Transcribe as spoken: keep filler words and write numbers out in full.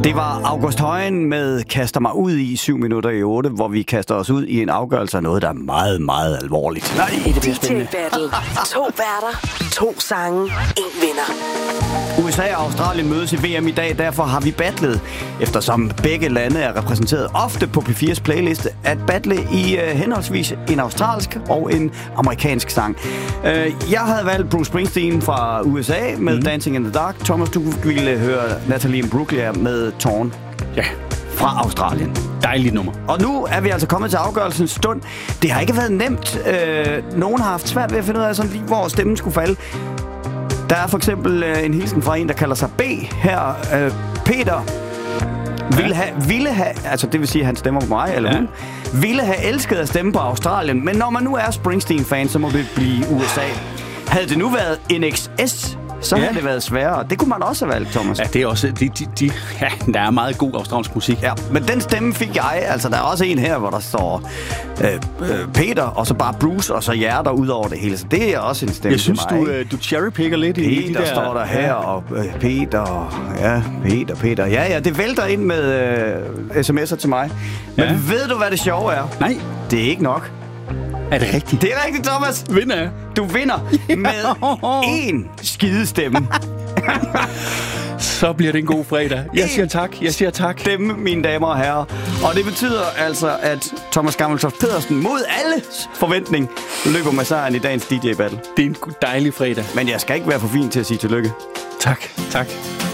Det var August Højen med Kaster mig ud i syv minutter i otte, hvor vi kaster os ud i en afgørelse af noget, der er meget, meget alvorligt. Nej, det bliver spændende. D J Battle. To værter, to sange, en vinder. U S A og Australien mødes i V M i dag, derfor har vi battlet, eftersom begge lande er repræsenteret ofte på P fires playliste, at battle i uh, henholdsvis en australsk og en amerikansk sang. Uh, jeg havde valgt Bruce Springsteen fra U S A med mm. Dancing in the Dark. Thomas, du ville høre Natalie Imbruglia med Torn. Ja. Fra Australien. Dejligt nummer. Og nu er vi altså kommet til afgørelsens stund. Det har ikke været nemt. Øh, nogen har haft svært ved at finde ud af, sådan lige, hvor stemmen skulle falde. Der er for eksempel øh, en hilsen fra en, der kalder sig B her. Øh, Peter ville have, ville have, altså det vil sige, at han stemmer på mig, eller ja. hun, ville have elsket at stemme på Australien. Men når man nu er Springsteen-fan, så må det blive U S A. Havde det nu været N X S, så ja. havde det været sværere. Det kunne man også have valgt, Thomas. Ja, det er også... De, de, de, ja, der er meget god australsk musik. Ja, men den stemme fik jeg. Altså, der er også en her, hvor der står øh, øh, Peter, og så bare Bruce, og så hjerter ud over det hele. Så det er også en stemme. Jeg synes, til mig, du, øh, du cherrypicker lidt Peter i de der... står der her, og øh, Peter, ja, Peter, Peter. Ja, ja, det vælter ind med øh, sms'er til mig. Men ja. ved du, hvad det sjove er? Nej. Det er ikke nok. Er det rigtigt? Det er rigtigt, Thomas. Vinder jeg? Du vinder med én skidestemme. Så bliver det en god fredag. Jeg siger tak. Jeg siger tak. Stemme, mine damer og herrer. Og det betyder altså, at Thomas Gammeltoft Pedersen mod alles forventning løber med sejren i dagens D J Battle. Det er en dejlig fredag. Men jeg skal ikke være for fin til at sige tillykke. Tak. Tak.